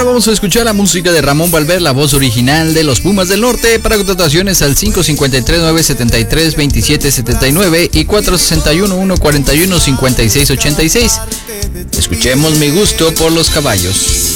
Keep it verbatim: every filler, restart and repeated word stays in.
vamos a escuchar la música de Ramón Valver, la voz original de los Pumas del Norte. Para contrataciones al cinco cinco tres, nueve siete tres, dos siete siete nueve y cuatro seis uno, uno cuatro uno, cinco seis ocho seis. Escuchemos Mi gusto por los caballos.